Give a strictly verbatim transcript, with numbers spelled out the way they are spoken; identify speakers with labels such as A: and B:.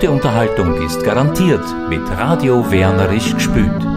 A: Gute Unterhaltung ist garantiert mit Radio Wernerisch gespielt.